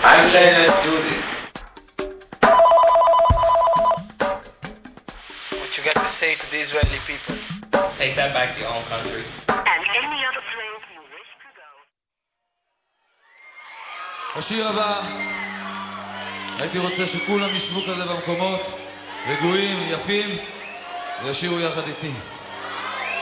I'm saying let's do this. What you got to say to the Israeli people? Take that back to your own country. And any other place you wish to go. השיר הבא, הייתי רוצה שכולם ישבו כזה במקומות, רגועים, יפים, וישירו יחד איתי.